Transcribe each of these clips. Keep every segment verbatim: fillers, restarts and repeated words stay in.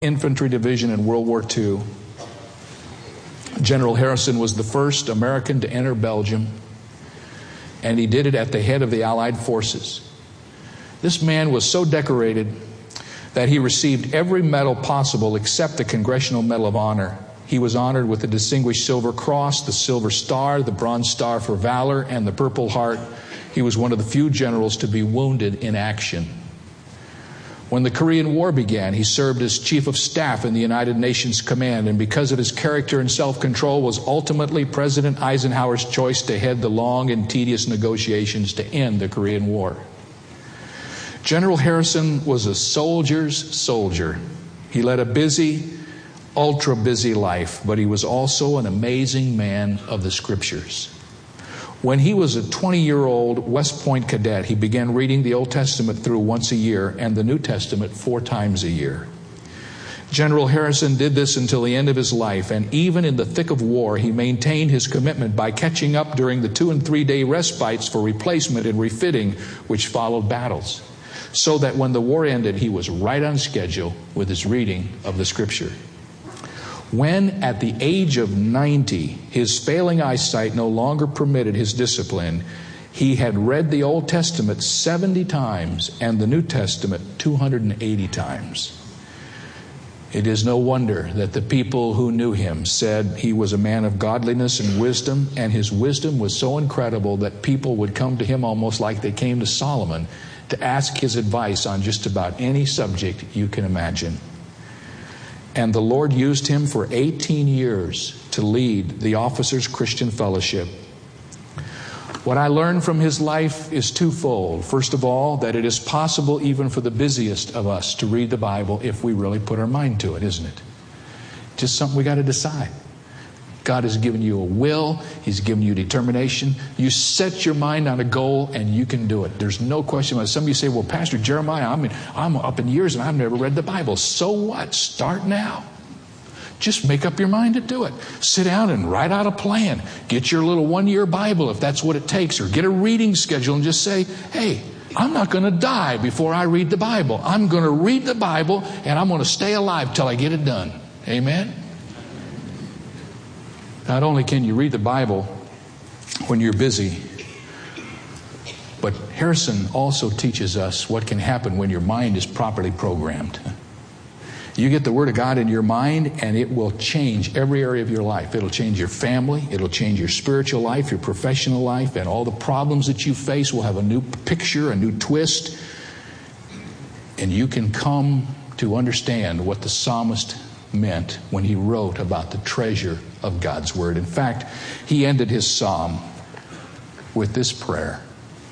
Infantry Division in World War Two. General Harrison was the first American to enter Belgium, and he did it at the head of the Allied forces. This man was so decorated that he received every medal possible except the Congressional Medal of Honor. He was honored with the Distinguished Silver Cross, the Silver Star, the Bronze Star for Valor, and the Purple Heart. He was one of the few generals to be wounded in action. When the Korean War began, he served as Chief of Staff in the United Nations Command, and because of his character and self-control, was ultimately President Eisenhower's choice to head the long and tedious negotiations to end the Korean War. General Harrison was a soldier's soldier. He led a busy, ultra-busy life, but he was also an amazing man of the Scriptures. When he was a twenty-year-old West Point cadet, he began reading the Old Testament through once a year and the New Testament four times a year. General Harrison did this until the end of his life, and even in the thick of war, he maintained his commitment by catching up during the two- and three-day respites for replacement and refitting which followed battles, so that when the war ended, he was right on schedule with his reading of the Scripture. When, at the age of ninety, his failing eyesight no longer permitted his discipline, he had read the Old Testament seventy times and the New Testament two hundred eighty times. It is no wonder that the people who knew him said he was a man of godliness and wisdom, and his wisdom was so incredible that people would come to him almost like they came to Solomon to ask his advice on just about any subject you can imagine. And the Lord used him for eighteen years to lead the Officers Christian Fellowship. What I learned from his life is twofold. First of all, that it is possible even for the busiest of us to read the Bible if we really put our mind to it, isn't it? Just something we got to decide. God has given you a will. He's given you determination. You set your mind on a goal and you can do it. There's no question about it. Some of you say, well, Pastor Jeremiah, I'm, in, I'm up in years and I've never read the Bible. So what? Start now. Just make up your mind to do it. Sit down and write out a plan. Get your little one-year Bible if that's what it takes, or get a reading schedule and just say, hey, I'm not going to die before I read the Bible. I'm going to read the Bible and I'm going to stay alive till I get it done. Amen? Not only can you read the Bible when you're busy, but Harrison also teaches us what can happen when your mind is properly programmed. You get the Word of God in your mind, and it will change every area of your life. It'll change your family. It'll change your spiritual life, your professional life, and all the problems that you face will have a new picture, a new twist. And you can come to understand what the psalmist meant when he wrote about the treasure of God's Word. In fact, he ended his psalm with this prayer: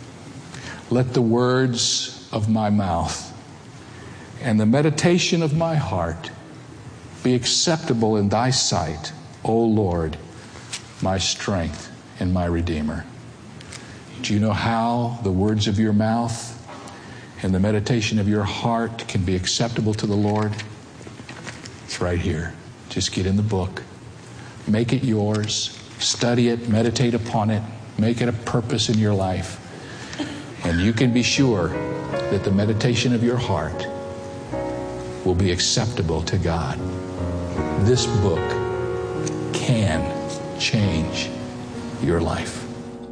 let the words of my mouth and the meditation of my heart be acceptable in thy sight, O Lord, my strength and my Redeemer. Do you know how the words of your mouth and the meditation of your heart can be acceptable to the Lord? It's right here. Just get in the book. Make it yours. Study it. Meditate upon it. Make it a purpose in your life. And you can be sure that the meditation of your heart will be acceptable to God. This book can change your life.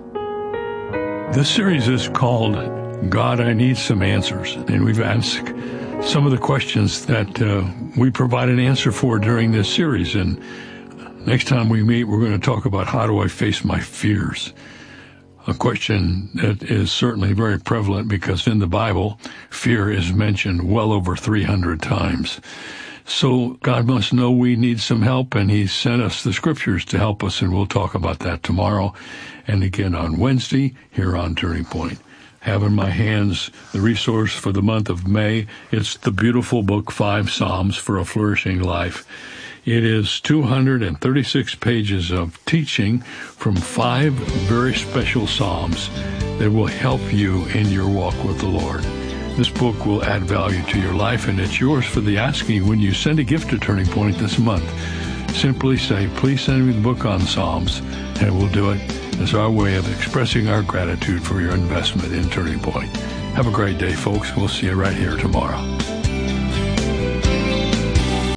This series is called God, I Need Some Answers. And we've asked some of the questions that uh, we provide an answer for during this series. And next time we meet, we're going to talk about how do I face my fears? A question that is certainly very prevalent because in the Bible, fear is mentioned well over three hundred times. So God must know we need some help, and He sent us the Scriptures to help us, and we'll talk about that tomorrow and again on Wednesday here on Turning Point. Have in my hands the resource for the month of May. It's the beautiful book, Five Psalms for a Flourishing Life. It is two hundred thirty-six pages of teaching from five very special psalms that will help you in your walk with the Lord. This book will add value to your life, and it's yours for the asking when you send a gift to Turning Point this month. Simply say, please send me the book on Psalms, and we'll do it as our way of expressing our gratitude for your investment in Turning Point. Have a great day, folks. We'll see you right here tomorrow.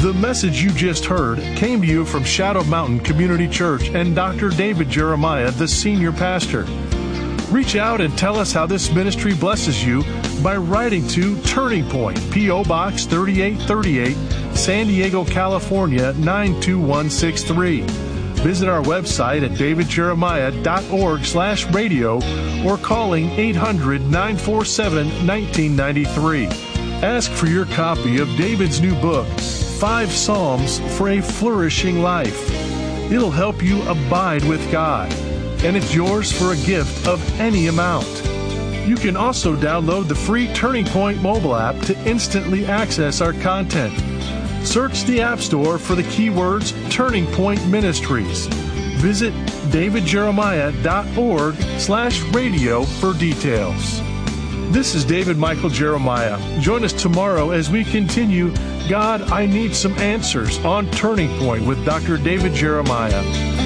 The message you just heard came to you from Shadow Mountain Community Church and Doctor David Jeremiah, the senior pastor. Reach out and tell us how this ministry blesses you by writing to Turning Point, P O. Box thirty-eight thirty-eight, San Diego, California, nine two one six three. Visit our website at david jeremiah dot org slash radio or calling eight hundred, nine four seven, one nine nine three. Ask for your copy of David's new book, Five Psalms for a Flourishing Life. It'll help you abide with God, and it's yours for a gift of any amount. You can also download the free Turning Point mobile app to instantly access our content. Search the App Store for the keywords Turning Point Ministries. Visit david jeremiah dot org slash radio for details. This is David Michael Jeremiah. Join us tomorrow as we continue God, I Need Some Answers on Turning Point with Doctor David Jeremiah.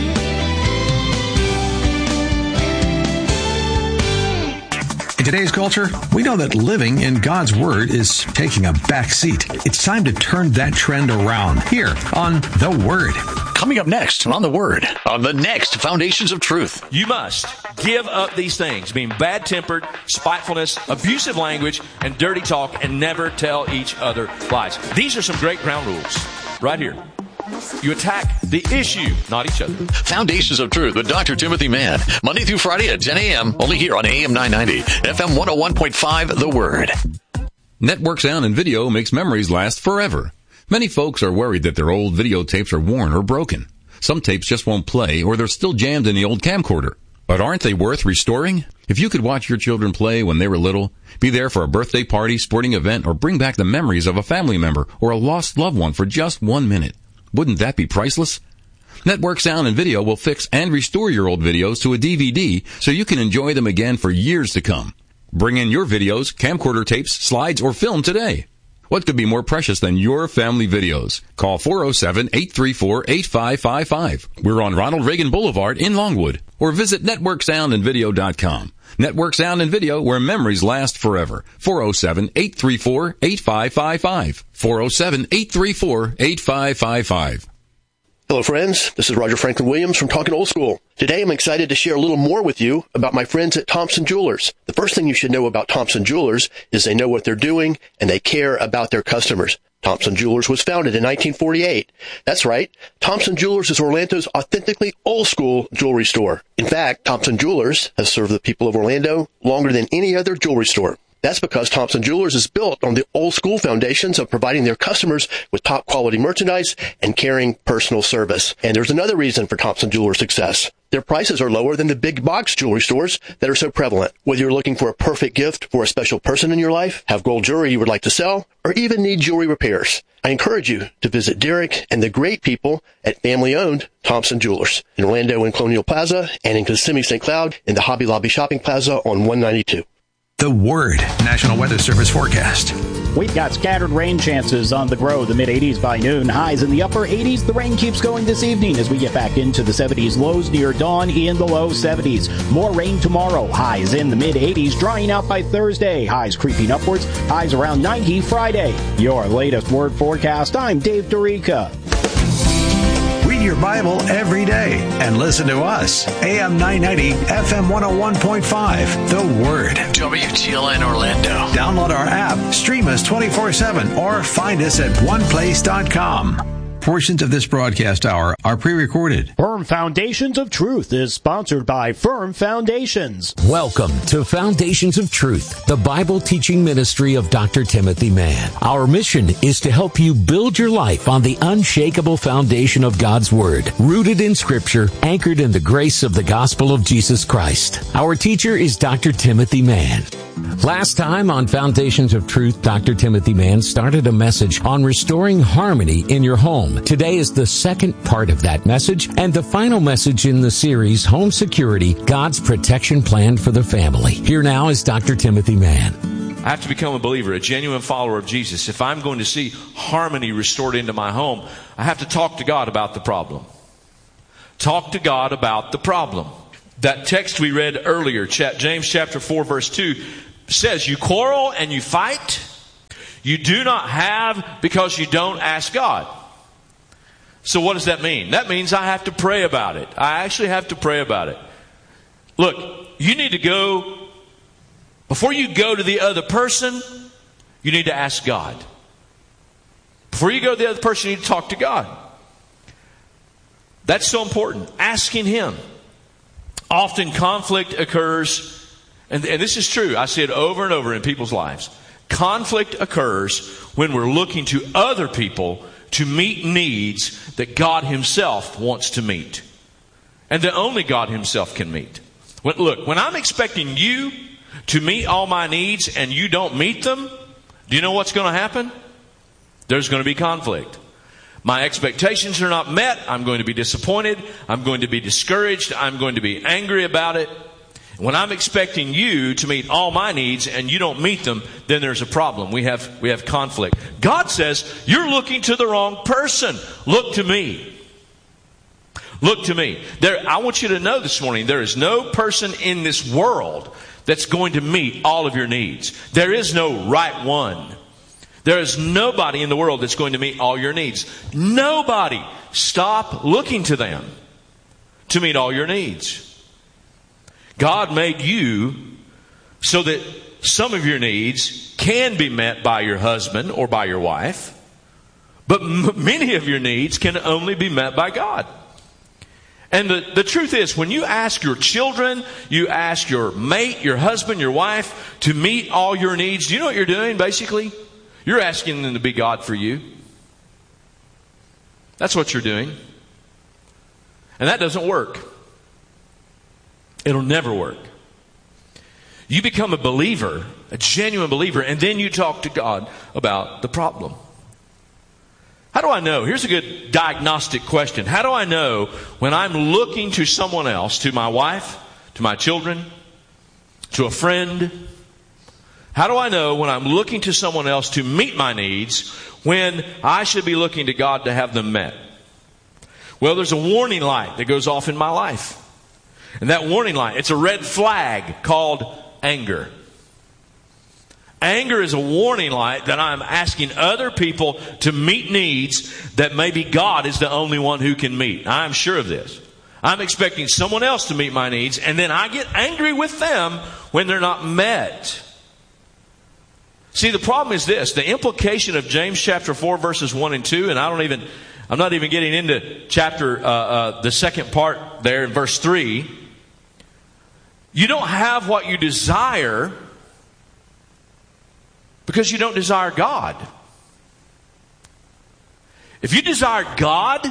In today's culture, we know that living in God's Word is taking a back seat. It's time to turn that trend around here on The Word. Coming up next on The Word, on the next Foundations of Truth. You must give up these things, being bad-tempered, spitefulness, abusive language, and dirty talk, and never tell each other lies. These are some great ground rules right here. You attack the issue, not each other. Foundations of Truth with Doctor Timothy Mann. Monday through Friday at ten a.m. Only here on A M nine ninety, F M one oh one point five, The Word. Network Sound and Video makes memories last forever. Many folks are worried that their old videotapes are worn or broken. Some tapes just won't play, or they're still jammed in the old camcorder. But aren't they worth restoring? If you could watch your children play when they were little, be there for a birthday party, sporting event, or bring back the memories of a family member or a lost loved one for just one minute, wouldn't that be priceless? Network Sound and Video will fix and restore your old videos to a D V D so you can enjoy them again for years to come. Bring in your videos, camcorder tapes, slides, or film today. What could be more precious than your family videos? Call four oh seven, eight three four, eight five five five. We're on Ronald Reagan Boulevard in Longwood. Or visit network sound and video dot com. Network Sound and Video, where memories last forever. four oh seven, eight three four, eight five five five. four oh seven, eight three four, eight five five five. Hello, friends. This is Roger Franklin Williams from Talking Old School. Today, I'm excited to share a little more with you about my friends at Thompson Jewelers. The first thing you should know about Thompson Jewelers is they know what they're doing and they care about their customers. Thompson Jewelers was founded in nineteen forty-eight. That's right. Thompson Jewelers is Orlando's authentically old-school jewelry store. In fact, Thompson Jewelers has served the people of Orlando longer than any other jewelry store. That's because Thompson Jewelers is built on the old-school foundations of providing their customers with top-quality merchandise and caring personal service. And there's another reason for Thompson Jewelers' success. Their prices are lower than the big box jewelry stores that are so prevalent. Whether you're looking for a perfect gift for a special person in your life, have gold jewelry you would like to sell, or even need jewelry repairs, I encourage you to visit Derek and the great people at family-owned Thompson Jewelers in Orlando in Colonial Plaza and in Kissimmee Saint Cloud in the Hobby Lobby Shopping Plaza on one ninety-two. The Word National Weather Service forecast. We've got scattered rain chances on the Grow, the mid-eighties by noon. Highs in the upper eighties. The rain keeps going this evening as we get back into the seventies. Lows near dawn in the low seventies. More rain tomorrow. Highs in the mid-eighties. Drying out by Thursday. Highs creeping upwards. Highs around ninety Friday. Your latest Word forecast. I'm Dave Dorica. Read your Bible every day and listen to us. A M nine ninety, F M one oh one point five. The Word. W T L N Orlando. Download our app, stream us twenty-four seven, or find us at one place dot com. Portions of this broadcast hour are pre-recorded. Firm Foundations of Truth is sponsored by Firm Foundations. Welcome to Foundations of Truth, the Bible teaching ministry of Doctor Timothy Mann. Our mission is to help you build your life on the unshakable foundation of God's Word, rooted in Scripture, anchored in the grace of the gospel of Jesus Christ. Our teacher is Doctor Timothy Mann. Last time on Foundations of Truth, Doctor Timothy Mann started a message on restoring harmony in your home. Today is the second part of that message and the final message in the series, Home Security, God's Protection Plan for the Family. Here now is Doctor Timothy Mann. I have to become a believer, a genuine follower of Jesus. If I'm going to see harmony restored into my home, I have to talk to God about the problem. Talk to God about the problem. That text we read earlier, James chapter four, verse two, says, you quarrel and you fight. You do not have because you don't ask God. So what does that mean? That means I have to pray about it. I actually have to pray about it. Look, you need to go, before you go to the other person, you need to ask God. Before you go to the other person, you need to talk to God. That's so important. Asking Him. Often conflict occurs, and, and this is true. I see it over and over in people's lives. Conflict occurs when we're looking to other people to meet needs that God Himself wants to meet. And that only God Himself can meet. When, look, when I'm expecting you to meet all my needs and you don't meet them, do you know what's going to happen? There's going to be conflict. My expectations are not met. I'm going to be disappointed. I'm going to be discouraged. I'm going to be angry about it. When I'm expecting you to meet all my needs and you don't meet them, then there's a problem. We have, we have conflict. God says, you're looking to the wrong person. Look to me. Look to me. There, I want you to know this morning, there is no person in this world that's going to meet all of your needs. There is no right one. There is nobody in the world that's going to meet all your needs. Nobody. Stop looking to them to meet all your needs. God made you so that some of your needs can be met by your husband or by your wife, but m- many of your needs can only be met by God. And the, the truth is, when you ask your children, you ask your mate, your husband, your wife to meet all your needs, do you know what you're doing basically? You're asking them to be God for you. That's what you're doing. And that doesn't work. It'll never work. You become a believer, a genuine believer, and then you talk to God about the problem. How do I know? Here's a good diagnostic question. How do I know when I'm looking to someone else, to my wife, to my children, to a friend? How do I know when I'm looking to someone else to meet my needs when I should be looking to God to have them met? Well, there's a warning light that goes off in my life. And that warning light, it's a red flag called anger. Anger is a warning light that I'm asking other people to meet needs that maybe God is the only one who can meet. I'm sure of this. I'm expecting someone else to meet my needs, and then I get angry with them when they're not met. See, the problem is this. The implication of James chapter four, verses one and two, and I don't even, I'm not even getting into chapter, uh, uh, the second part there in verse three. You don't have what you desire because you don't desire God. If you desire God,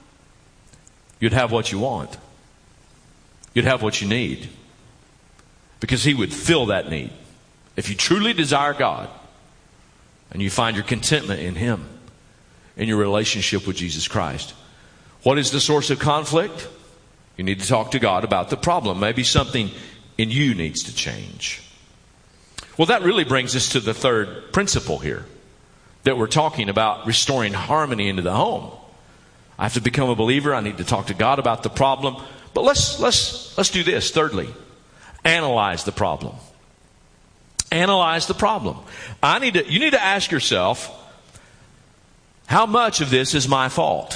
you'd have what you want. You'd have what you need. Because He would fill that need. If you truly desire God and you find your contentment in Him, in your relationship with Jesus Christ. What is the source of conflict? You need to talk to God about the problem. Maybe something in you needs to change. Well, that really brings us to the third principle here that we're talking about, restoring harmony into the home. I have to become a believer. I need to talk to God about the problem. But let's let's let's do this. Thirdly, analyze the problem. Analyze the problem. I need to. You need to ask yourself, how much of this is my fault?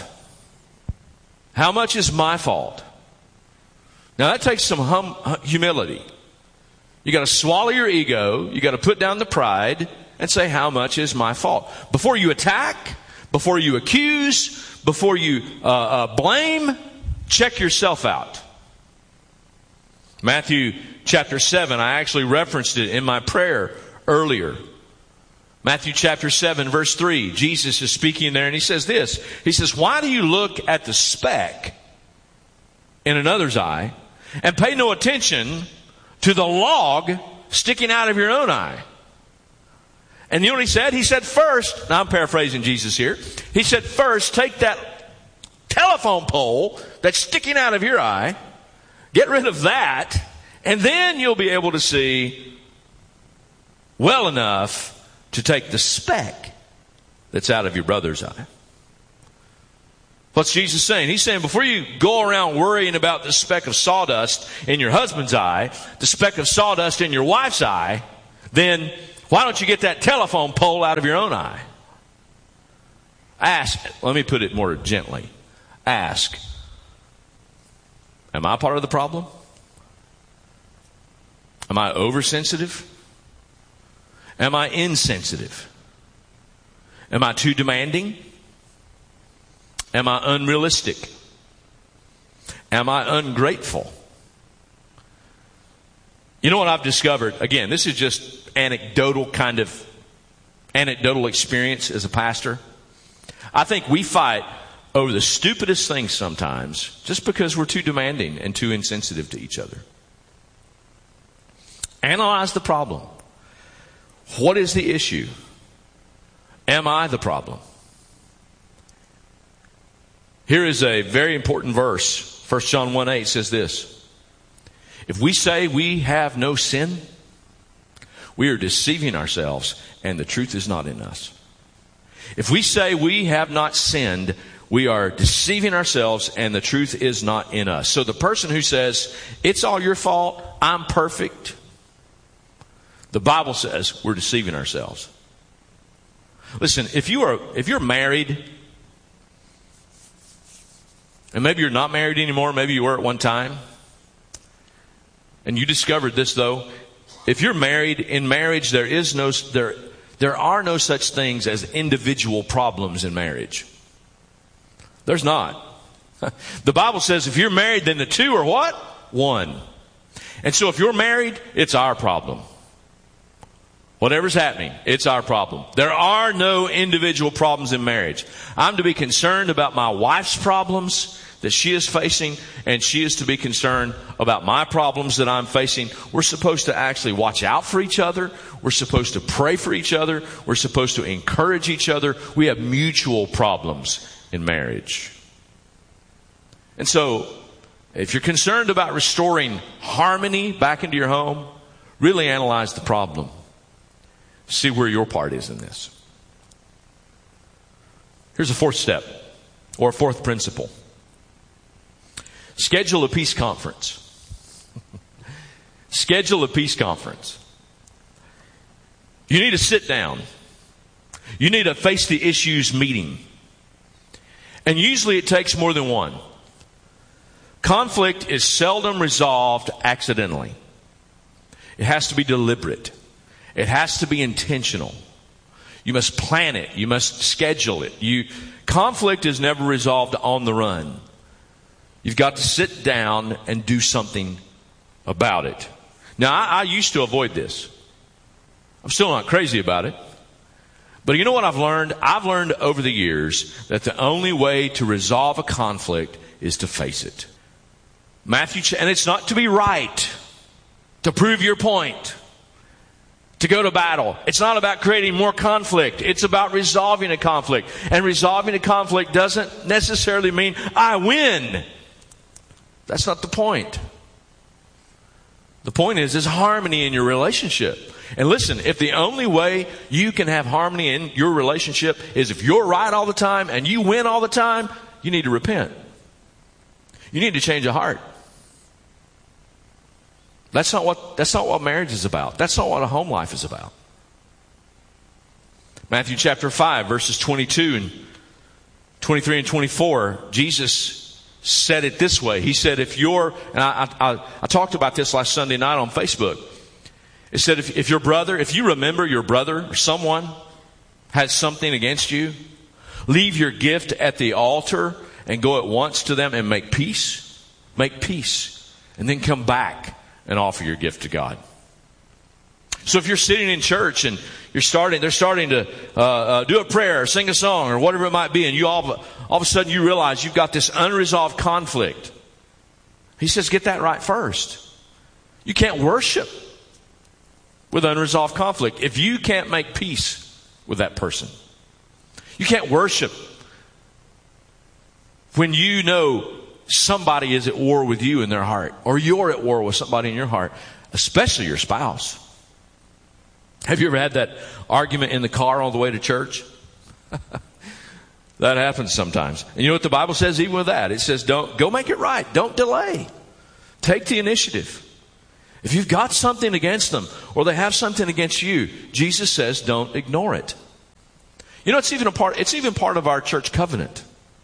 How much is my fault? Now that takes some hum, humility. You got to swallow your ego. You got to put down the pride and say, how much is my fault? Before you attack, before you accuse, before you uh, uh, blame, check yourself out. Matthew chapter seven, I actually referenced it in my prayer earlier. Matthew chapter seven, verse three, Jesus is speaking there and He says this. He says, why do you look at the speck in another's eye and pay no attention to the log sticking out of your own eye? And you know what He said? He said first, now I'm paraphrasing Jesus here. He said first, take that telephone pole that's sticking out of your eye, get rid of that, and then you'll be able to see well enough to take the speck that's out of your brother's eye. What's Jesus saying? He's saying before you go around worrying about the speck of sawdust in your husband's eye, the speck of sawdust in your wife's eye, then why don't you get that telephone pole out of your own eye? Ask, let me put it more gently. ask, am I part of the problem? Am I oversensitive? Am I insensitive? Am I too demanding? Am I unrealistic? Am I ungrateful? You know what I've discovered? Again, this is just anecdotal kind of anecdotal experience as a pastor. I think we fight over the stupidest things sometimes just because we're too demanding and too insensitive to each other. Analyze the problem. What is the issue? Am I the problem? Here is a very important verse. First John one eight says this. If we say we have no sin, we are deceiving ourselves and the truth is not in us. If we say we have not sinned, we are deceiving ourselves and the truth is not in us. So the person who says, it's all your fault, I'm perfect, the Bible says we're deceiving ourselves. Listen, if you are, if you're married, and maybe you're not married anymore, maybe you were at one time, and you discovered this though, if you're married, in marriage there is no, there, there are no such things as individual problems in marriage. There's not. The Bible says if you're married, then the two are what? One. And so if you're married, it's our problem. Whatever's happening, it's our problem. There are no individual problems in marriage. I'm to be concerned about my wife's problems that she is facing, and she is to be concerned about my problems that I'm facing. We're supposed to actually watch out for each other. We're supposed to pray for each other. We're supposed to encourage each other. We have mutual problems in marriage. And so, if you're concerned about restoring harmony back into your home, really analyze the problem. See where your part is in this. Here's a fourth step, or a fourth principle. Schedule a peace conference. Schedule a peace conference. You need to sit down. You need a face the issues meeting. And usually it takes more than one. Conflict is seldom resolved accidentally. It has to be deliberate. It has to be intentional. You must plan it. You must schedule it. You, conflict is never resolved on the run. You've got to sit down and do something about it. Now, I, I used to avoid this. I'm still not crazy about it. But you know what I've learned? I've learned over the years that the only way to resolve a conflict is to face it. Matthew, and it's not to be right, to prove your point, to go to battle. It's not about creating more conflict. It's about resolving a conflict. And resolving a conflict doesn't necessarily mean I win. That's not the point. The point is, is harmony in your relationship. And listen, if the only way you can have harmony in your relationship is if you're right all the time and you win all the time, you need to repent. You need to change a heart. That's not what, that's not what marriage is about. That's not what a home life is about. Matthew chapter five, verses twenty-two and twenty-three and twenty-four, Jesus said it this way. He said, if you're, and I, I, I talked about this last Sunday night on Facebook. It said, if, if your brother, if you remember your brother or someone has something against you, leave your gift at the altar and go at once to them and make peace. Make peace. And then come back and offer your gift to God. So if you're sitting in church and you're starting, they're starting to uh, uh, do a prayer, or sing a song, or whatever it might be, and you all, all of a sudden you realize you've got this unresolved conflict. He says, get that right first. You can't worship with unresolved conflict if you can't make peace with that person. You can't worship when you know somebody is at war with you in their heart, or you're at war with somebody in your heart, especially your spouse. Have you ever had that argument in the car on the way to church? That happens sometimes. And you know what the Bible says even with that? It says, don't go make it right. Don't delay. Take the initiative. If you've got something against them, or they have something against you, Jesus says, don't ignore it. You know, it's even a part, it's even part of our church covenant.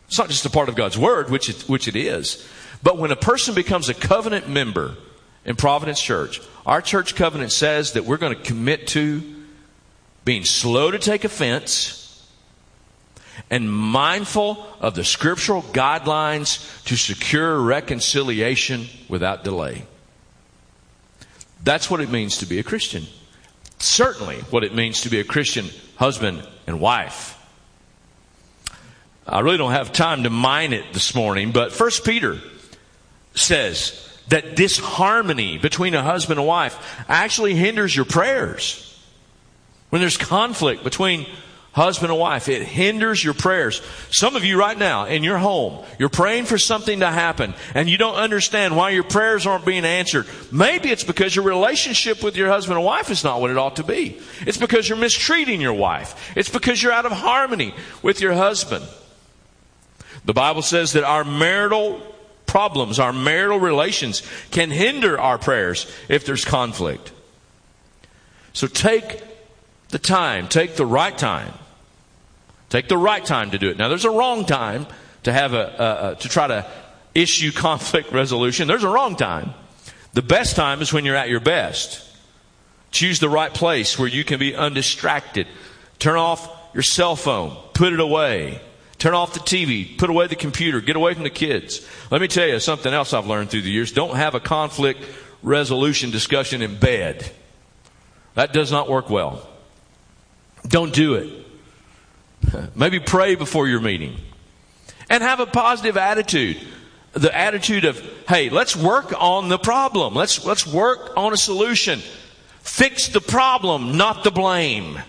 It's not just a part of God's Word, which it, which it is. But when a person becomes a covenant member in Providence Church, our church covenant says that we're going to commit to being slow to take offense and mindful of the scriptural guidelines to secure reconciliation without delay. That's what it means to be a Christian. Certainly what it means to be a Christian husband and wife. I really don't have time to mine it this morning, but First Peter says that disharmony between a husband and wife actually hinders your prayers. When there's conflict between husband and wife, it hinders your prayers. Some of you right now in your home, you're praying for something to happen and you don't understand why your prayers aren't being answered. Maybe it's because your relationship with your husband and wife is not what it ought to be. It's because you're mistreating your wife. It's because you're out of harmony with your husband. The Bible says that our marital problems, our marital relations can hinder our prayers if there's conflict. So take the time, take the right time. Take the right time to do it. Now, there's a wrong time to have a, a, a to try to issue conflict resolution. There's a wrong time. The best time is when you're at your best. Choose the right place where you can be undistracted. Turn off your cell phone. Put it away. Turn off the T V. Put away the computer. Get away from the kids. Let me tell you something else I've learned through the years. Don't have a conflict resolution discussion in bed. That does not work well. Don't do it. Maybe pray before your meeting. And have a positive attitude. The attitude of, hey, let's work on the problem. Let's, let's work on a solution. Fix the problem, not the blame.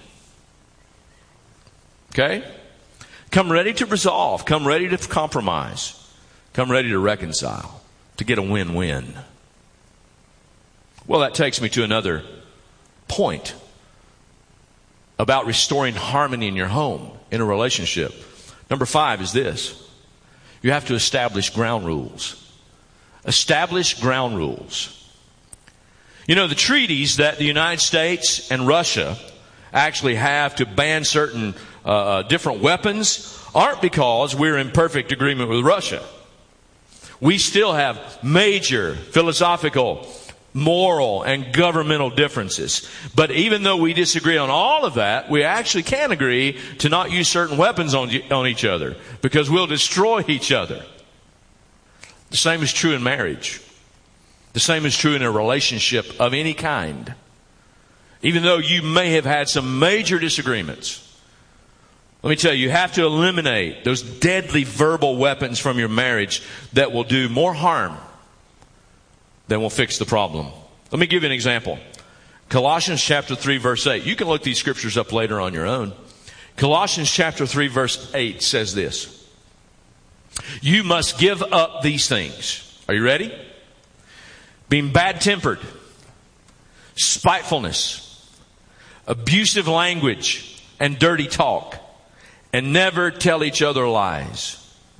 Okay? Come ready to resolve. Come ready to compromise. Come ready to reconcile. To get a win-win. Well, that takes me to another point about restoring harmony in your home, in a relationship. Number five is this. You have to establish ground rules. Establish ground rules. You know, the treaties that the United States and Russia actually have to ban certain uh, different weapons aren't because we're in perfect agreement with Russia. We still have major philosophical, moral, and governmental differences. But even though we disagree on all of that, we actually can agree to not use certain weapons on, on each other because we'll destroy each other. The same is true in marriage. The same is true in a relationship of any kind. Even though you may have had some major disagreements, let me tell you, you have to eliminate those deadly verbal weapons from your marriage that will do more harm than will fix the problem. Let me give you an example. Colossians chapter three verse eight. You can look these scriptures up later on your own. Colossians chapter three verse eight says this. You must give up these things. Are you ready? Being bad-tempered, spitefulness, abusive language, and dirty talk, and never tell each other lies.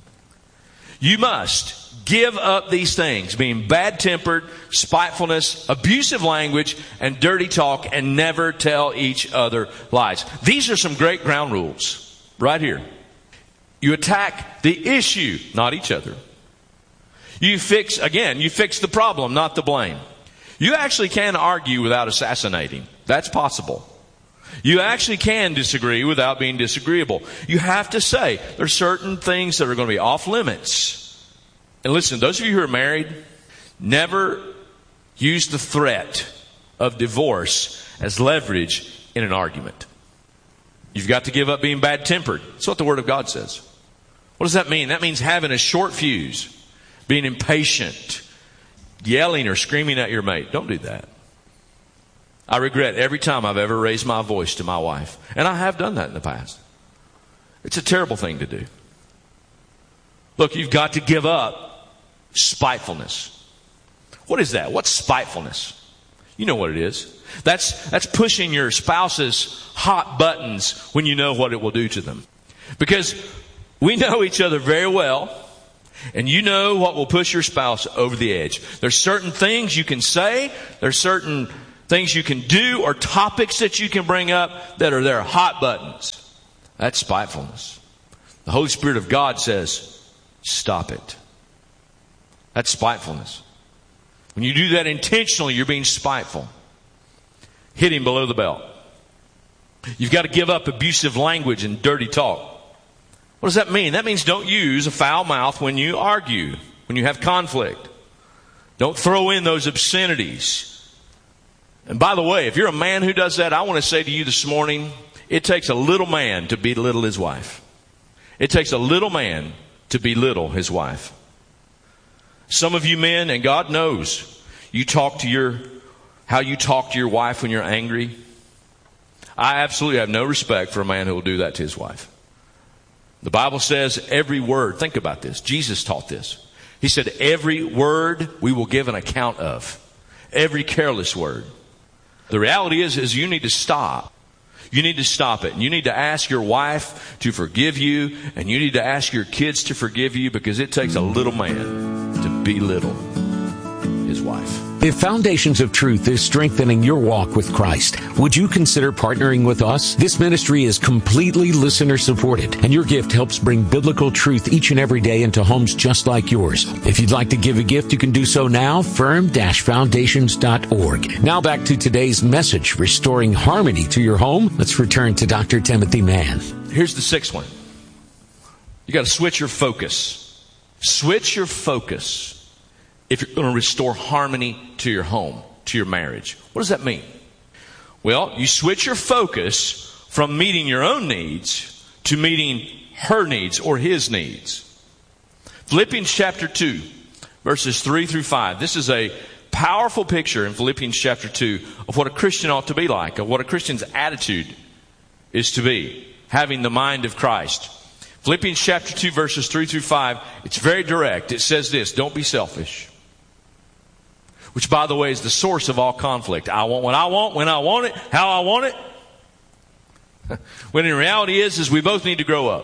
You must give up these things, being bad-tempered, spitefulness, abusive language, and dirty talk, and never tell each other lies. These are some great ground rules right here. You attack the issue, not each other. You fix, again, you fix the problem, not the blame. You actually can argue without assassinating. That's possible. You actually can disagree without being disagreeable. You have to say there's certain things that are going to be off limits. And listen, those of you who are married, never use the threat of divorce as leverage in an argument. You've got to give up being bad-tempered. That's what the Word of God says. What does that mean? That means having a short fuse, being impatient, yelling or screaming at your mate. Don't do that. I regret every time I've ever raised my voice to my wife. And I have done that in the past. It's a terrible thing to do. Look, you've got to give up spitefulness. What is that? What's spitefulness? You know what it is. That's, that's pushing your spouse's hot buttons when you know what it will do to them. Because we know each other very well, and you know what will push your spouse over the edge. There's certain things you can say, there's certain things you can do, or topics that you can bring up that are their hot buttons. That's spitefulness. The Holy Spirit of God says, stop it. That's spitefulness. When you do that intentionally, you're being spiteful. Hit him below the belt. You've got to give up abusive language and dirty talk. What does that mean? That means don't use a foul mouth when you argue, when you have conflict. Don't throw in those obscenities. And by the way, if you're a man who does that, I want to say to you this morning, it takes a little man to belittle his wife. It takes a little man to belittle his wife. Some of you men, and God knows, you talk to your, how you talk to your wife when you're angry. I absolutely have no respect for a man who will do that to his wife. The Bible says every word, think about this, Jesus taught this. He said every word we will give an account of. Every careless word. The reality is, is you need to stop. You need to stop it. And you need to ask your wife to forgive you. And you need to ask your kids to forgive you, because it takes a little man to belittle his wife. If Foundations of Truth is strengthening your walk with Christ, would you consider partnering with us? This ministry is completely listener supported, and your gift helps bring biblical truth each and every day into homes just like yours. If you'd like to give a gift, you can do so now, firm dash foundations dot org. Now back to today's message, Restoring Harmony to Your Home. Let's return to Doctor Timothy Mann. Here's the sixth one. You got to switch your focus. Switch your focus if you're going to restore harmony to your home, to your marriage. What does that mean? Well, you switch your focus from meeting your own needs to meeting her needs or his needs. Philippians chapter two, verses three through five. This is a powerful picture in Philippians chapter two of what a Christian ought to be like, of what a Christian's attitude is to be, having the mind of Christ. Philippians chapter two, verses three through five, it's very direct. It says this, don't be selfish. Which, by the way, is the source of all conflict. I want what I want, when I want it, how I want it. When in reality is, is we both need to grow up.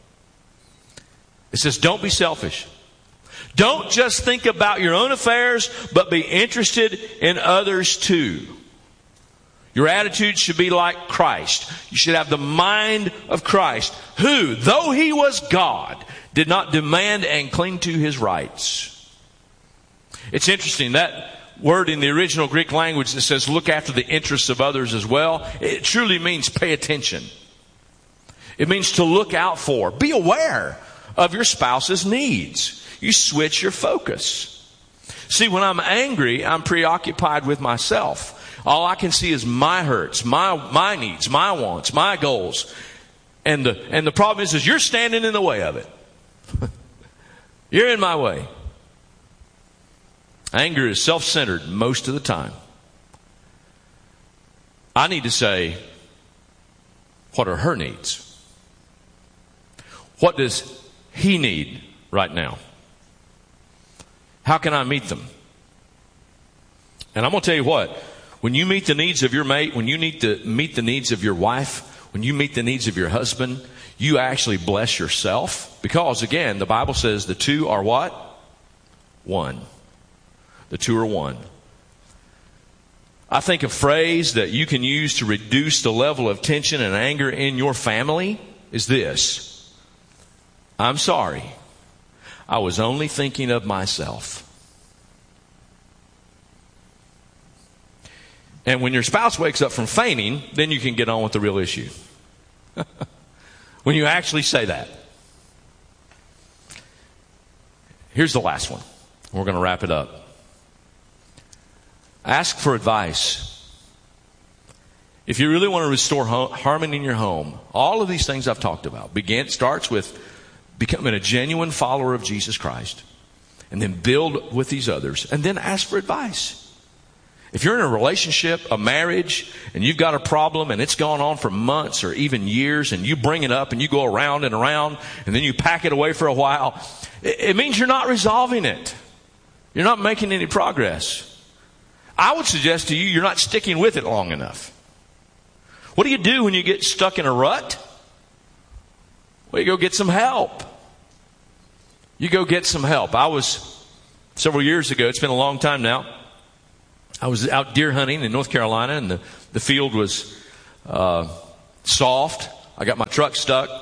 It says, don't be selfish. Don't just think about your own affairs, but be interested in others too. Your attitude should be like Christ. You should have the mind of Christ, who, though he was God, did not demand and cling to his rights. It's interesting, that word in the original Greek language that says look after the interests of others as well, it truly means pay attention. It means to look out for. Be aware of your spouse's needs. You switch your focus. See, when I'm angry, I'm preoccupied with myself. All I can see is my hurts, my my needs, my wants, my goals. And the and the problem is, is you're standing in the way of it. You're in my way. Anger is self-centered most of the time. I need to say, what are her needs? What does he need right now? How can I meet them? And I'm going to tell you what, when you meet the needs of your mate, when you need to meet the needs of your wife, when you meet the needs of your husband, you actually bless yourself. Because again, the Bible says the two are what? One. The two are one. I think a phrase that you can use to reduce the level of tension and anger in your family is this: I'm sorry. I was only thinking of myself. And when your spouse wakes up from fainting, then you can get on with the real issue. When you actually say that. Here's the last one. We're going to wrap it up. Ask for advice. If you really want to restore ho- harmony in your home, all of these things I've talked about begin starts with becoming a genuine follower of Jesus Christ, and then build with these others, and then ask for advice. If you're in a relationship, a marriage, and you've got a problem and it's gone on for months or even years, and you bring it up and you go around and around and then you pack it away for a while, it, it means you're not resolving it. You're not making any progress. I would suggest to you, you're not sticking with it long enough. What do you do when you get stuck in a rut? Well, you go get some help. You go get some help. I was, several years ago, it's been a long time now, I was out deer hunting in North Carolina, and the, the field was uh, soft. I got my truck stuck.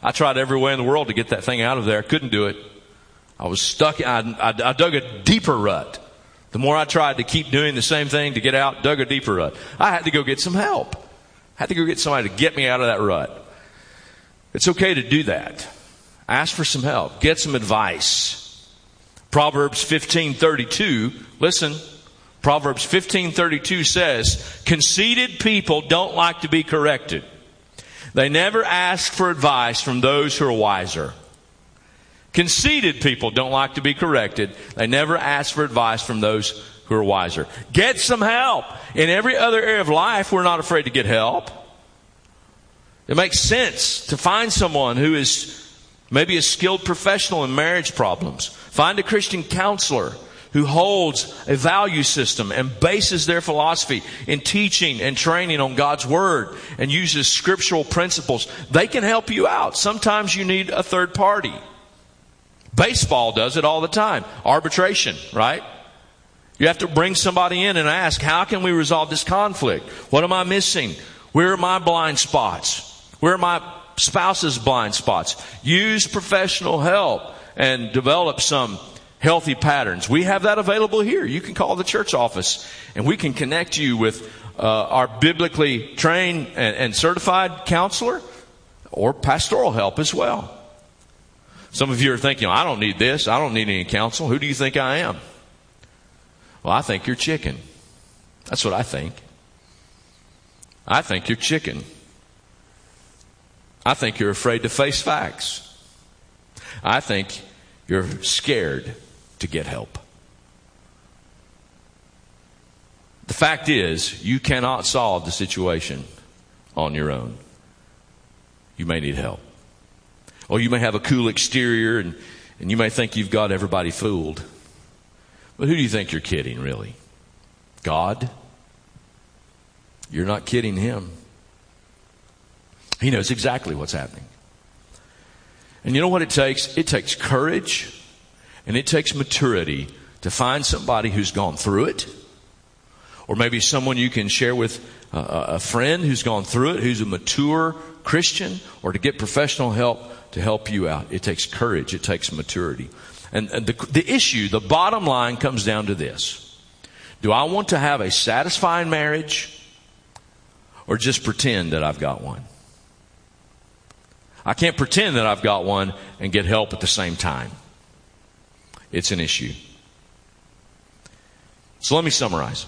I tried every way in the world to get that thing out of there. I couldn't do it. I was stuck. I, I, I dug a deeper rut. The more I tried to keep doing the same thing to get out, dug a deeper rut. I had to go get some help. I had to go get somebody to get me out of that rut. It's okay to do that. Ask for some help. Get some advice. Proverbs fifteen thirty-two, listen, Proverbs fifteen thirty-two says, conceited people don't like to be corrected. They never ask for advice from those who are wiser. Conceited people don't like to be corrected. They never ask for advice from those who are wiser. Get some help. In every other area of life, we're not afraid to get help. It makes sense to find someone who is maybe a skilled professional in marriage problems. Find a Christian counselor who holds a value system and bases their philosophy in teaching and training on God's Word and uses scriptural principles. They can help you out. Sometimes you need a third party. Baseball does it all the time. Arbitration, right? You have to bring somebody in and ask, how can we resolve this conflict? What am I missing? Where are my blind spots? Where are my spouse's blind spots? Use professional help and develop some healthy patterns. We have that available here. You can call the church office and we can connect you with uh, our biblically trained and, and certified counselor or pastoral help as well. Some of you are thinking, I don't need this. I don't need any counsel. Who do you think I am? Well, I think you're chicken. That's what I think. I think you're chicken. I think you're afraid to face facts. I think you're scared to get help. The fact is, you cannot solve the situation on your own. You may need help. Or you may have a cool exterior and, and you may think you've got everybody fooled. But who do you think you're kidding, really? God? You're not kidding Him. He knows exactly what's happening. And you know what it takes? It takes courage and it takes maturity to find somebody who's gone through it. Or maybe someone you can share with uh, a friend who's gone through it, who's a mature Christian, or to get professional help to help you out. It takes courage. It takes maturity. And, and the, the issue, the bottom line comes down to this. Do I want to have a satisfying marriage or just pretend that I've got one? I can't pretend that I've got one and get help at the same time. It's an issue. So let me summarize.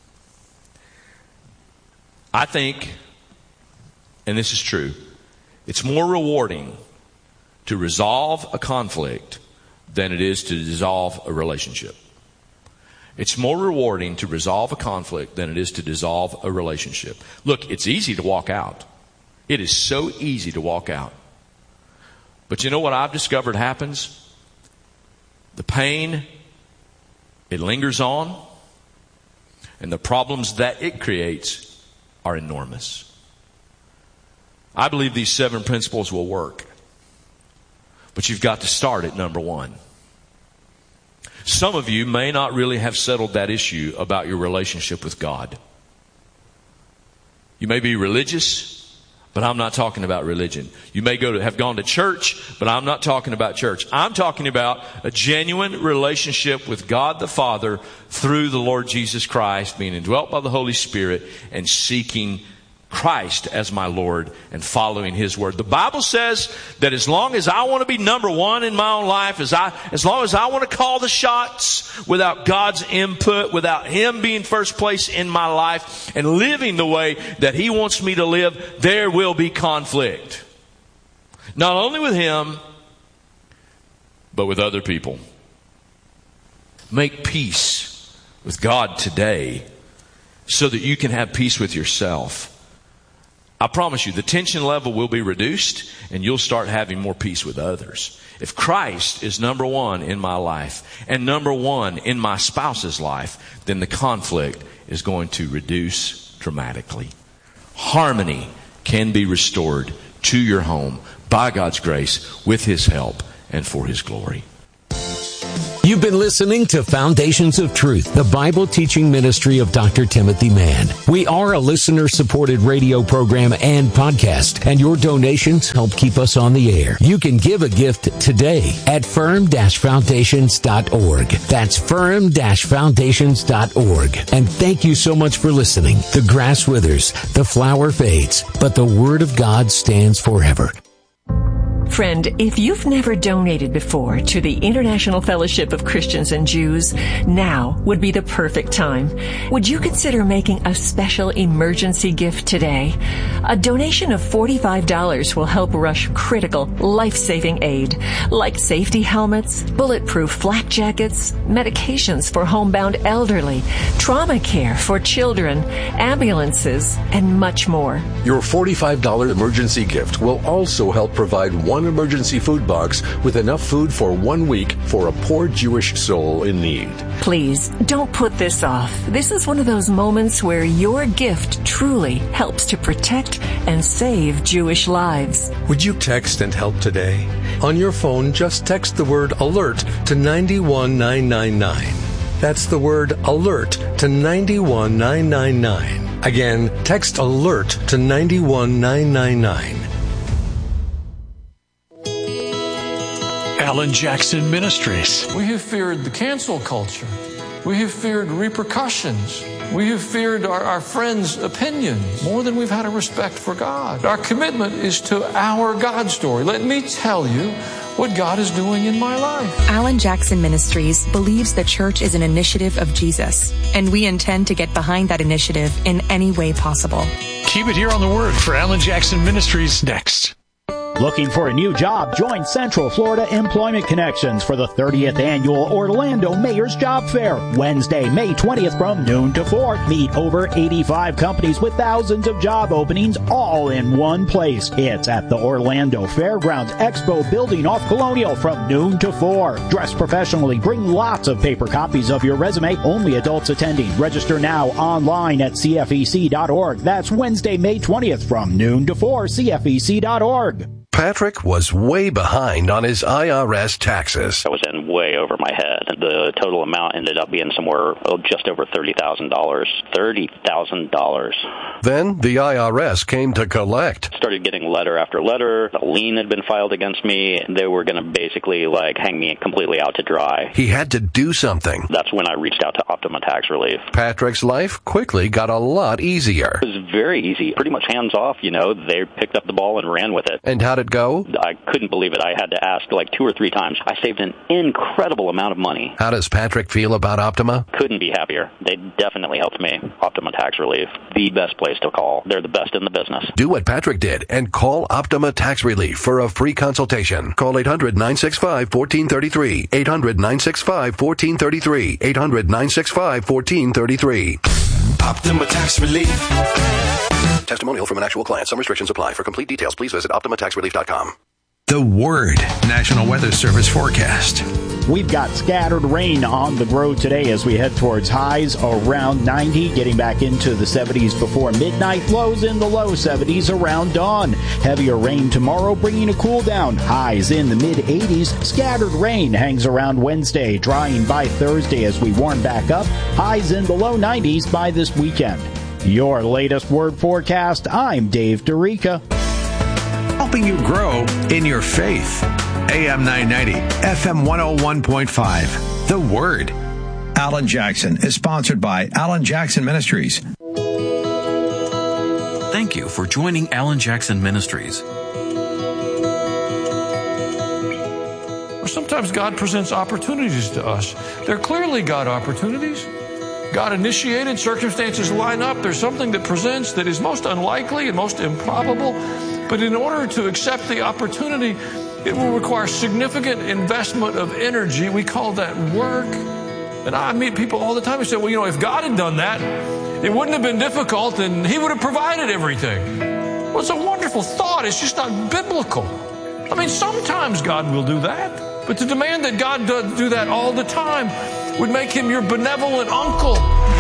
I think, and this is true, it's more rewarding to resolve a conflict than it is to dissolve a relationship. It's more rewarding to resolve a conflict than it is to dissolve a relationship. Look, it's easy to walk out. It is so easy to walk out. But you know what I've discovered happens? The pain, it lingers on, and the problems that it creates are enormous. I believe these seven principles will work. But you've got to start at number one. Some of you may not really have settled that issue about your relationship with God. You may be religious, but I'm not talking about religion. You may go to have gone to church, but I'm not talking about church. I'm talking about a genuine relationship with God the Father through the Lord Jesus Christ, being indwelt by the Holy Spirit and seeking Christ as my Lord and following His Word. The Bible says that as long as I want to be number one in my own life, as I, as long as I want to call the shots without God's input, without Him being first place in my life and living the way that He wants me to live, there will be conflict. Not only with Him, but with other people. Make peace with God today so that you can have peace with yourself. I promise you, the tension level will be reduced and you'll start having more peace with others. If Christ is number one in my life and number one in my spouse's life, then the conflict is going to reduce dramatically. Harmony can be restored to your home by God's grace with His help and for His glory. You've been listening to Foundations of Truth, the Bible teaching ministry of Doctor Timothy Mann. We are a listener-supported radio program and podcast, and your donations help keep us on the air. You can give a gift today at firm dash foundations dot org. That's firm dash foundations dot org. And thank you so much for listening. The grass withers, the flower fades, but the Word of God stands forever. Friend, if you've never donated before to the International Fellowship of Christians and Jews, now would be the perfect time. Would you consider making a special emergency gift today? A donation of forty-five dollars will help rush critical, life-saving aid, like safety helmets, bulletproof flak jackets, medications for homebound elderly, trauma care for children, ambulances, and much more. Your forty-five dollars emergency gift will also help provide one emergency food box with enough food for one week for a poor Jewish soul in need. Please, don't put this off. This is one of those moments where your gift truly helps to protect and save Jewish lives. Would you text and help today? On your phone, just text the word ALERT to nine one nine nine nine. That's the word ALERT to nine one nine nine nine. Again, text ALERT to nine one nine nine nine. Alan Jackson Ministries. We have feared the cancel culture. We have feared repercussions. We have feared our, our friends' opinions more than we've had a respect for God. Our commitment is to our God story. Let me tell you what God is doing in my life. Alan Jackson Ministries believes the church is an initiative of Jesus, and we intend to get behind that initiative in any way possible. Keep it here on The Word for Alan Jackson Ministries next. Looking for a new job? Join Central Florida Employment Connections for the thirtieth Annual Orlando Mayor's Job Fair. Wednesday, May twentieth from noon to four. Meet over eighty-five companies with thousands of job openings all in one place. It's at the Orlando Fairgrounds Expo Building off Colonial from noon to four. Dress professionally. Bring lots of paper copies of your resume. Only adults attending. Register now online at C F E C dot org. That's Wednesday, May twentieth from noon to four. C F E C dot org. Patrick was way behind on his I R S taxes. I was in way over my head. The total amount ended up being somewhere oh, just over thirty thousand dollars. thirty thousand dollars. Then the I R S came to collect. Started getting letter after letter. A lien had been filed against me. They were going to basically like hang me completely out to dry. He had to do something. That's when I reached out to Optima Tax Relief. Patrick's life quickly got a lot easier. It was very easy. Pretty much hands off, you know. They picked up the ball and ran with it. And how did go? I couldn't believe it. I had to ask like two or three times. I saved an incredible amount of money. How does Patrick feel about Optima? Couldn't be happier. They definitely helped me. Optima Tax Relief, the best place to call. They're the best in the business. Do what Patrick did and call Optima Tax Relief for a free consultation. Call eight hundred nine six five one four three three. eight hundred nine six five one four three three. eight hundred nine six five one four three three. Optima Tax Relief. Testimonial from an actual client. Some restrictions apply. For complete details, please visit optima tax relief dot com. The Word National Weather Service forecast. We've got scattered rain on the road today as we head towards highs around ninety, getting back into the seventies before midnight, lows in the low seventies around dawn. Heavier rain tomorrow, bringing a cool down, highs in the mid eighties. Scattered rain hangs around Wednesday, drying by Thursday as we warm back up, highs in the low nineties by this weekend. Your latest word forecast, I'm Dave Dorica. Helping you grow in your faith. A M nine ninety, F M one oh one point five. The Word. Alan Jackson is sponsored by Alan Jackson Ministries. Thank you for joining Alan Jackson Ministries. Or sometimes God presents opportunities to us. They're clearly God opportunities. God initiated, circumstances line up. There's something that presents that is most unlikely and most improbable. But in order to accept the opportunity, it will require significant investment of energy. We call that work. And I meet people all the time who say, well, you know, if God had done that, it wouldn't have been difficult and He would have provided everything. Well, it's a wonderful thought. It's just not biblical. I mean, sometimes God will do that. But to demand that God do that all the time would make Him your benevolent uncle.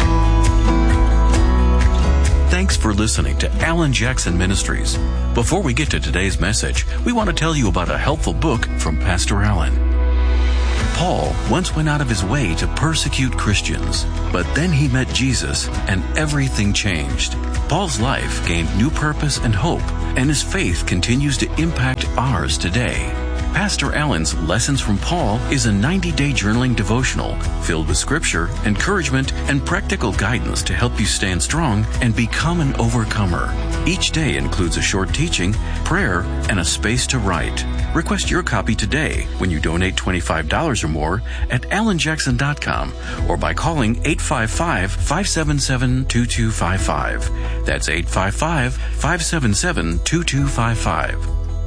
Thanks for listening to Alan Jackson Ministries. Before we get to today's message, we want to tell you about a helpful book from Pastor Alan. Paul once went out of his way to persecute Christians, but then he met Jesus and everything changed. Paul's life gained new purpose and hope, and his faith continues to impact ours today. Pastor Allen's Lessons from Paul is a ninety-day journaling devotional filled with scripture, encouragement, and practical guidance to help you stand strong and become an overcomer. Each day includes a short teaching, prayer, and a space to write. Request your copy today when you donate twenty-five dollars or more at alan jackson dot com or by calling eight five five, five seven seven, two two five five. That's eight five five, five seven seven, two two five five.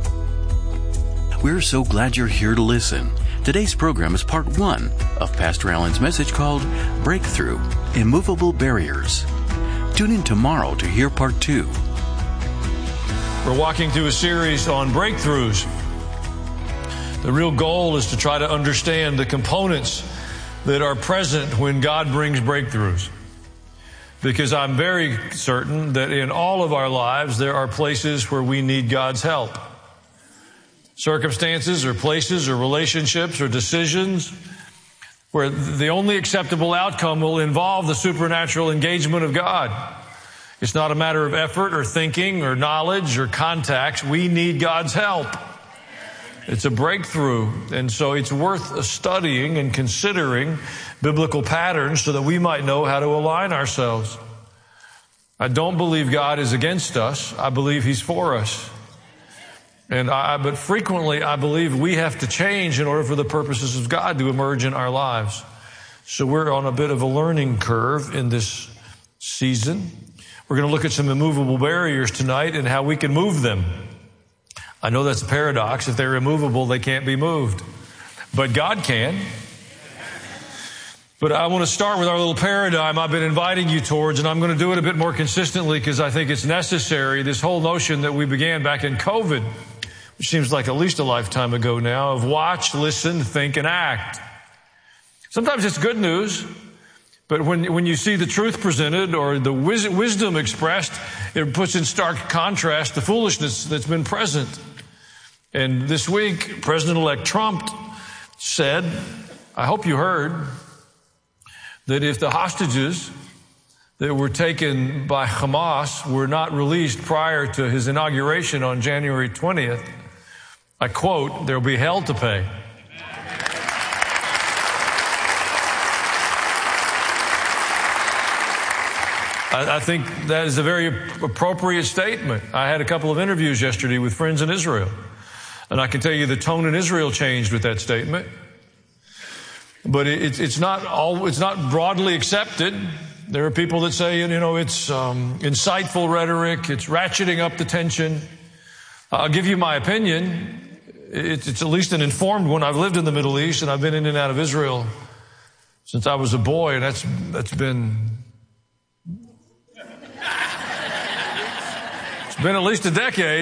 We're so glad you're here to listen. Today's program is part one of Pastor Allen's message called Breakthrough, Immovable Barriers. Tune in tomorrow to hear part two. We're walking through a series on breakthroughs. The real goal is to try to understand the components that are present when God brings breakthroughs. Because I'm very certain that in all of our lives there are places where we need God's help. Circumstances or places or relationships or decisions where the only acceptable outcome will involve the supernatural engagement of God. It's not a matter of effort or thinking or knowledge or contacts. We need God's help. It's a breakthrough. And so it's worth studying and considering biblical patterns so that we might know how to align ourselves. I don't believe God is against us. I believe He's for us. And I, but frequently I believe we have to change in order for the purposes of God to emerge in our lives. So we're on a bit of a learning curve in this season. We're going to look at some immovable barriers tonight and how we can move them. I know that's a paradox. If they're immovable, they can't be moved. But God can. But I want to start with our little paradigm I've been inviting you towards, and I'm going to do it a bit more consistently because I think it's necessary. This whole notion that we began back in COVID, which seems like at least a lifetime ago now, of watch, listen, think, and act. Sometimes it's good news, but when, when you see the truth presented or the wis- wisdom expressed, it puts in stark contrast the foolishness that's been present. And this week, President-elect Trump said, I hope you heard, that if the hostages that were taken by Hamas were not released prior to his inauguration on January twentieth, I quote, there will be hell to pay. I, I think that is a very appropriate statement. I had a couple of interviews yesterday with friends in Israel, and I can tell you the tone in Israel changed with that statement. But it, it's not all, it's not broadly accepted. There are people that say, you know, it's um, insightful rhetoric, it's ratcheting up the tension. I'll give you my opinion. It's, it's at least an informed one. I've lived in the Middle East and I've been in and out of Israel since I was a boy, and that's that's been it's been at least a decade.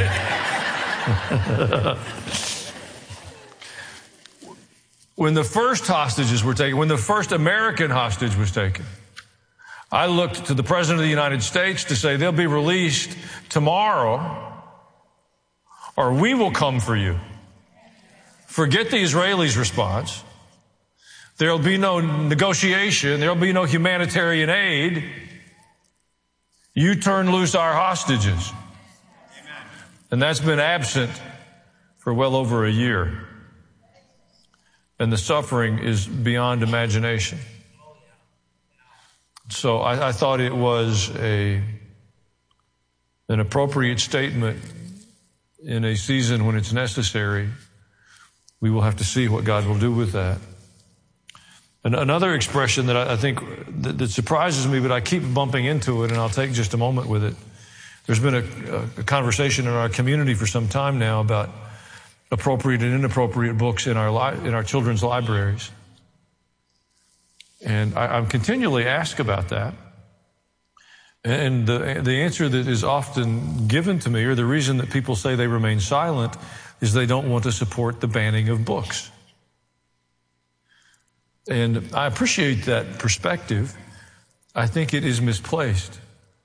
When the first hostages were taken, when the first American hostage was taken, I looked to the President of the United States to say they'll be released tomorrow or we will come for you. Forget the Israelis' response. There'll be no negotiation. There'll be no humanitarian aid. You turn loose our hostages. And that's been absent for well over a year. And the suffering is beyond imagination. So I, I thought it was a an appropriate statement in a season when it's necessary. We will have to see what God will do with that. And another expression that I, I think that, that surprises me, but I keep bumping into it, and I'll take just a moment with it. There's been a, a conversation in our community for some time now about appropriate and inappropriate books in our li- in our children's libraries. And I, I'm continually asked about that. And the, the answer that is often given to me, or the reason that people say they remain silent, is they don't want to support the banning of books. And I appreciate that perspective. I think it is misplaced.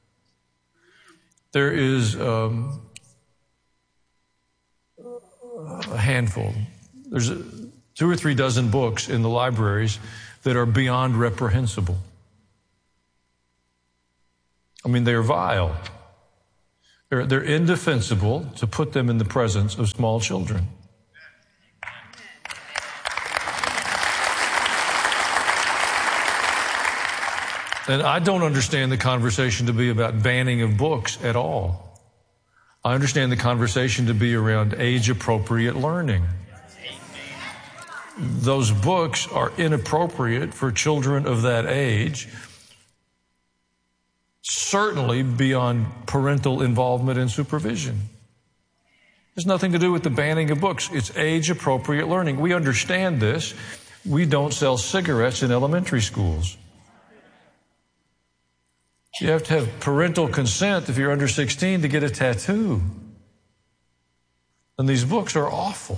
There is um, a handful. There's a, two or three dozen books in the libraries that are beyond reprehensible. I mean, they're vile. They're, they're indefensible to put them in the presence of small children. And I don't understand the conversation to be about banning of books at all. I understand the conversation to be around age-appropriate learning. Those books are inappropriate for children of that age, certainly beyond parental involvement and supervision. There's nothing to do with the banning of books. It's age-appropriate learning. We understand this. We don't sell cigarettes in elementary schools. You have to have parental consent if you're under sixteen to get a tattoo. And these books are awful.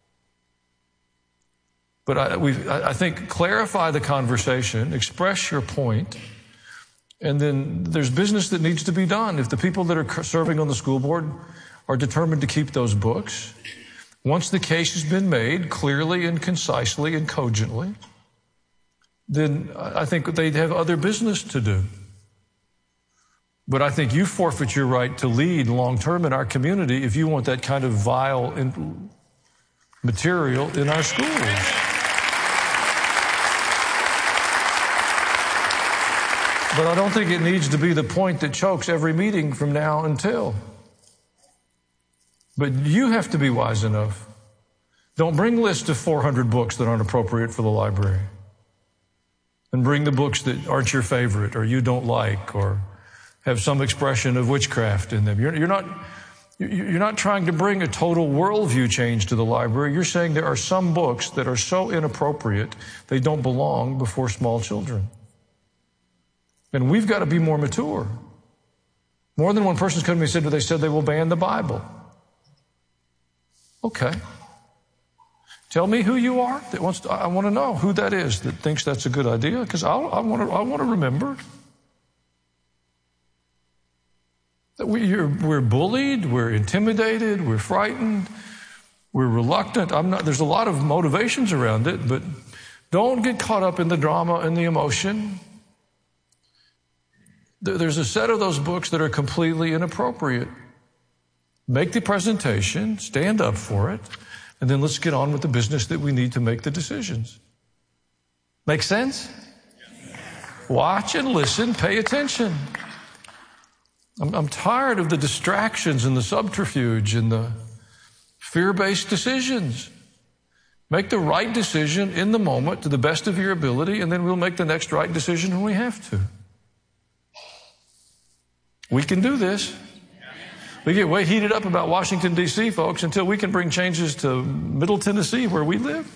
But I, we, I think clarify the conversation, express your point, and then there's business that needs to be done. If the people that are serving on the school board are determined to keep those books, once the case has been made clearly and concisely and cogently, then I think they'd have other business to do. But I think you forfeit your right to lead long-term in our community if you want that kind of vile in material in our schools. But I don't think it needs to be the point that chokes every meeting from now until. But you have to be wise enough. Don't bring lists of four hundred books that aren't appropriate for the library. And bring the books that aren't your favorite or you don't like or have some expression of witchcraft in them. You're, you're not, you're not trying to bring a total worldview change to the library. You're saying there are some books that are so inappropriate they don't belong before small children. And we've got to be more mature. More than one person's come to me and said, they said they will ban the Bible. Okay. Tell me who you are that wants to, I want to know who that is that thinks that's a good idea, because I want to, I want to remember. We're, we're bullied, we're intimidated, we're frightened, we're reluctant. I'm not, there's a lot of motivations around it, but don't get caught up in the drama and the emotion. There's a set of those books that are completely inappropriate. Make the presentation, stand up for it, and then let's get on with the business that we need to make the decisions. Make sense? Watch and listen, pay attention. I'm, I'm tired of the distractions and the subterfuge and the fear-based decisions. Make the right decision in the moment to the best of your ability, and then we'll make the next right decision when we have to. We can do this. We get way heated up about Washington, D C, folks, until we can bring changes to Middle Tennessee where we live.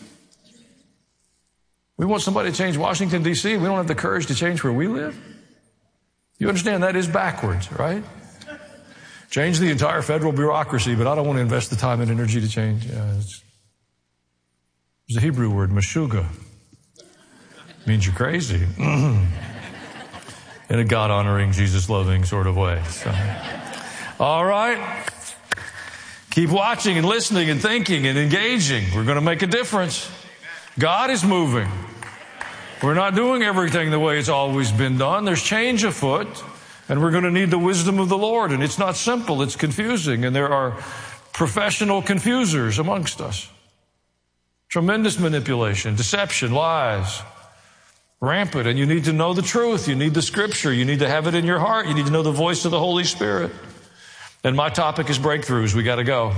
We want somebody to change Washington, D C, and we don't have the courage to change where we live. You understand that is backwards, right? Change the entire federal bureaucracy, but I don't want to invest the time and energy to change. Yeah, it's, it's a Hebrew word, meshuga. It means you're crazy. In a God-honoring, Jesus-loving sort of way. So. All right. Keep watching and listening and thinking and engaging. We're going to make a difference. God is moving. We're not doing everything the way it's always been done. There's change afoot, and we're going to need the wisdom of the Lord. And it's not simple. It's confusing, and there are professional confusers amongst us. Tremendous manipulation, deception, lies, rampant. And you need to know the truth. You need the Scripture. You need to have it in your heart. You need to know the voice of the Holy Spirit. And my topic is breakthroughs. We got to go.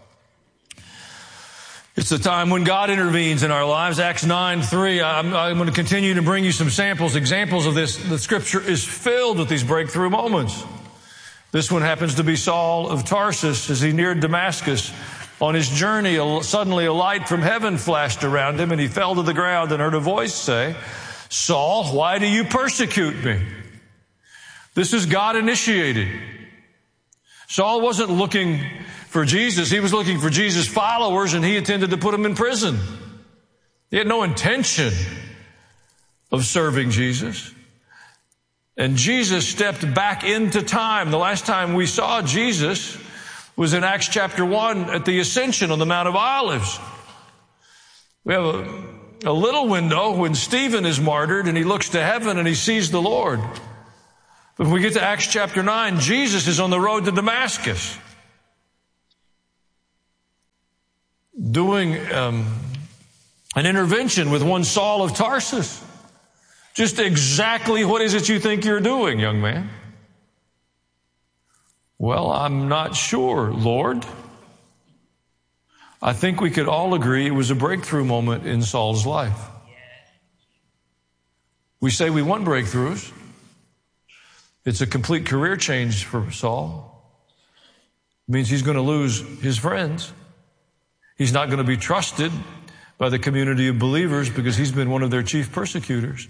It's the time when God intervenes in our lives. Acts nine three. I'm, I'm going to continue to bring you some samples, examples of this. The Scripture is filled with these breakthrough moments. This one happens to be Saul of Tarsus. As he neared Damascus on his journey, suddenly a light from heaven flashed around him, and he fell to the ground and heard a voice say, "Saul, why do you persecute me?" This is God initiated. Saul wasn't looking for Jesus. He was looking for Jesus' followers, and he intended to put them in prison. He had no intention of serving Jesus. And Jesus stepped back into time. The last time we saw Jesus was in Acts chapter one at the Ascension on the Mount of Olives. We have a, a little window when Stephen is martyred and he looks to heaven and he sees the Lord. But when we get to Acts chapter nine, Jesus is on the road to Damascus doing um, an intervention with one Saul of Tarsus. Just exactly what is it you think you're doing, young man? Well, I'm not sure, Lord. I think we could all agree it was a breakthrough moment in Saul's life. We say we want breakthroughs. It's a complete career change for Saul. It means he's going to lose his friends. He's not going to be trusted by the community of believers because he's been one of their chief persecutors.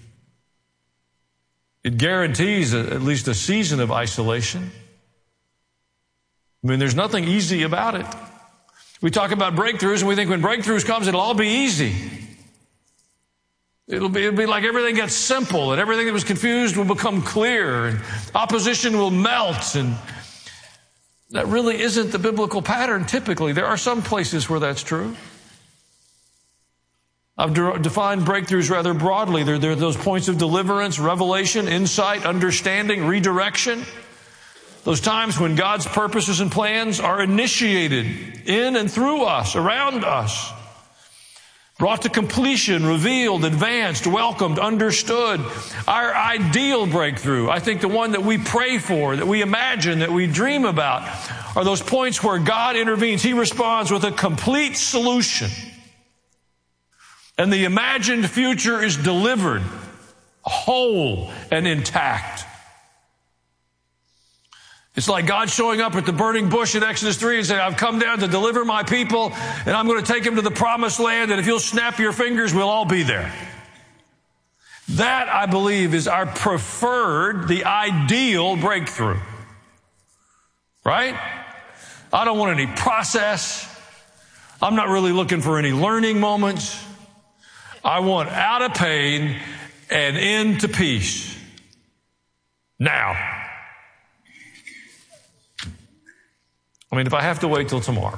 It guarantees a, at least a season of isolation. I mean, there's nothing easy about it. We talk about breakthroughs and we think when breakthroughs comes, it'll all be easy. It'll be, it'll be like everything gets simple and everything that was confused will become clear and opposition will melt. And that really isn't the biblical pattern typically. There are some places where that's true. I've de- defined breakthroughs rather broadly. They're, they're those points of deliverance, revelation, insight, understanding, redirection. Those times when God's purposes and plans are initiated in and through us, around us, brought to completion, revealed, advanced, welcomed, understood. Our ideal breakthrough, I think the one that we pray for, that we imagine, that we dream about, are those points where God intervenes. He responds with a complete solution. And the imagined future is delivered, whole and intact. It's like God showing up at the burning bush in Exodus three and saying, I've come down to deliver my people, and I'm going to take them to the promised land, and if you'll snap your fingers, we'll all be there. That, I believe, is our preferred, the ideal breakthrough. Right? I don't want any process. I'm not really looking for any learning moments. I want out of pain and into peace. Now. I mean, if I have to wait till tomorrow.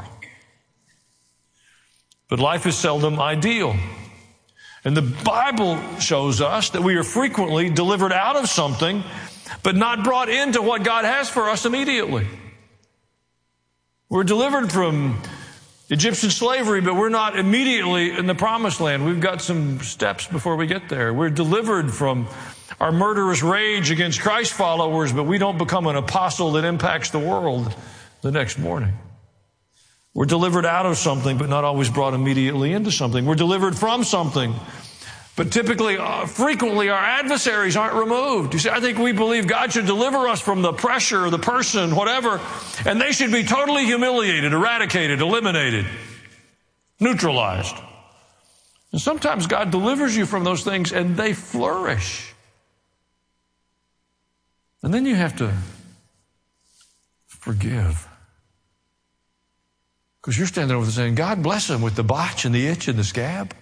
But life is seldom ideal. And the Bible shows us that we are frequently delivered out of something, but not brought into what God has for us immediately. We're delivered from Egyptian slavery, but we're not immediately in the promised land. We've got some steps before we get there. We're delivered from our murderous rage against Christ followers, but we don't become an apostle that impacts the world the next morning. We're delivered out of something, but not always brought immediately into something. We're delivered from something, but typically, uh, frequently, our adversaries aren't removed. You see, I think we believe God should deliver us from the pressure, the person, whatever, and they should be totally humiliated, eradicated, eliminated, neutralized. And sometimes God delivers you from those things, and they flourish. And then you have to forgive. Because you're standing over there saying, God bless him with the botch and the itch and the scab.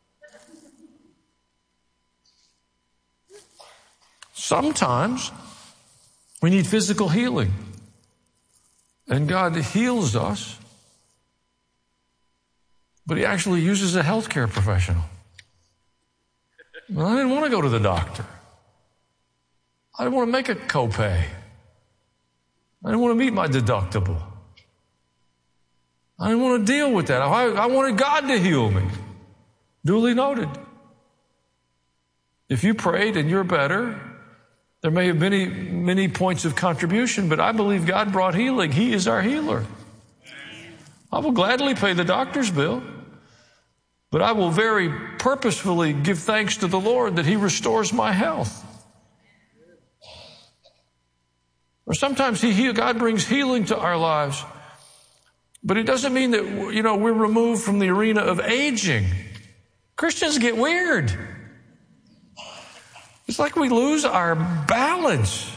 Sometimes we need physical healing. And God heals us. But he actually uses a healthcare professional. Well, I didn't want to go to the doctor. I didn't want to make a copay. I didn't want to meet my deductible. I didn't want to deal with that. I, I wanted God to heal me. Duly noted. If you prayed and you're better, there may have many, many points of contribution, but I believe God brought healing. He is our healer. I will gladly pay the doctor's bill, but I will very purposefully give thanks to the Lord that he restores my health. Or sometimes he heal, God brings healing to our lives. But it doesn't mean that, you know, we're removed from the arena of aging. Christians get weird. It's like we lose our balance.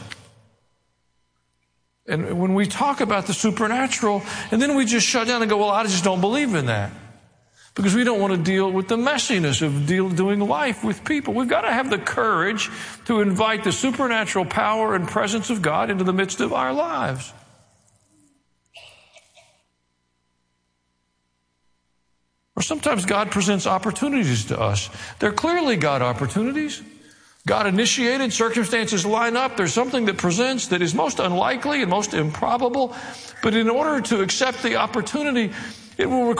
And when we talk about the supernatural, and then we just shut down and go, well, I just don't believe in that. Because we don't want to deal with the messiness of deal, doing life with people. We've got to have the courage to invite the supernatural power and presence of God into the midst of our lives. Or Or sometimes God presents opportunities to us. They're clearly God opportunities. God initiated, circumstances line up. There's something that presents that is most unlikely and most improbable. But in order to accept the opportunity, it will require